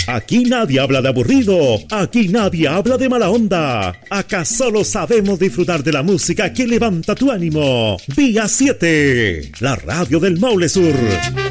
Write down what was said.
Aquí nadie habla de aburrido, aquí nadie habla de mala onda. Acá solo sabemos disfrutar de la música que levanta tu ánimo. Día 7, la radio del Maule Sur.